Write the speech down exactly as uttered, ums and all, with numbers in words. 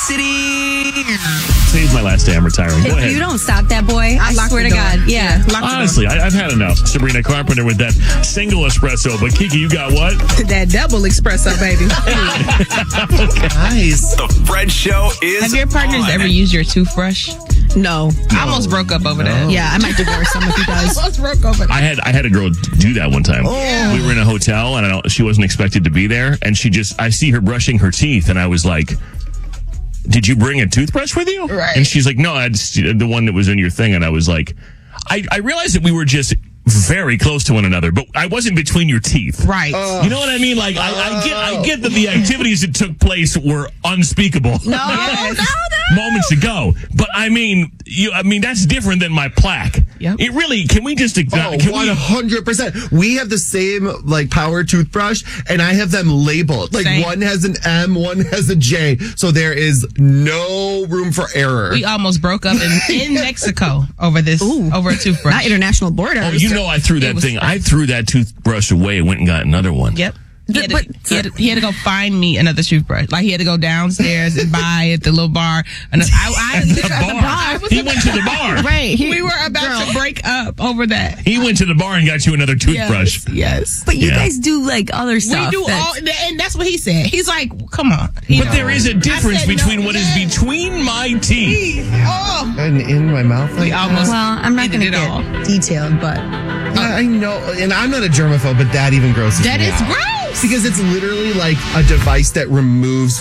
City. Today's my last day. I'm retiring. Go If ahead. you don't stop that boy, I, lock swear the to door. God. Yeah. Lock the Honestly, I, I've had enough. Sabrina Carpenter with that single espresso. But Kiki, you got what? door. That double espresso, baby. Nice. The Fred Show is Have your partners on. ever used your toothbrush? No. I almost broke up over that. Yeah, I might divorce him if he does. I almost broke over that. I had I had a girl do that one time. Oh. We were in a hotel and I don't, she wasn't expected to be there, and she just I see her brushing her teeth, and I was like, "Did you bring a toothbrush with you?" Right. And she's like, "No, I just, the one that was in your thing." And I was like, I, I realized that we were just very close to one another, but I wasn't between your teeth. Right. You know what I mean? Like I, I get I get that the activities that took place were unspeakable. No, no, no. Moments ago, but I mean, you. I mean, that's different than my plaque. Yep. It really. Can we just? Oh, Can one we, hundred percent. We have the same, like, power toothbrush, and I have them labeled. Like, Same. one has an M, one has a J, so there is no room for error. We almost broke up in, in Mexico over this, Ooh. over a toothbrush. Not international borders. Oh, you know, I threw that was thing. I threw that toothbrush away and went and got another one. Yep. He had, But- to, he, had to, he had to go find me another toothbrush. Like, he had to go downstairs and buy at the little bar. And I, I, The bar. He went to the bar. Right. He, we were about to break up over that. He went to the bar and got you another toothbrush. Yes. yes. But you Yeah. guys do like other stuff. We do that's- all, and that's what he said. He's like, come on. You But know. there is a difference I said, between no, what is yes. between my teeth. Oh. And in my mouth, like, We almost. Well, I'm not did going to it all. get detailed, but yeah, I know, and I'm not a germaphobe, but that even grosses That me is out. gross. Because it's literally like a device that removes